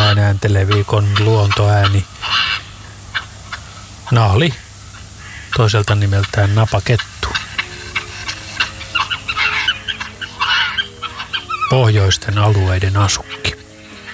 Seinään äänteleviikon luontoääni. Nahli, toiselta nimeltään napakettu. Pohjoisten alueiden asukkaat.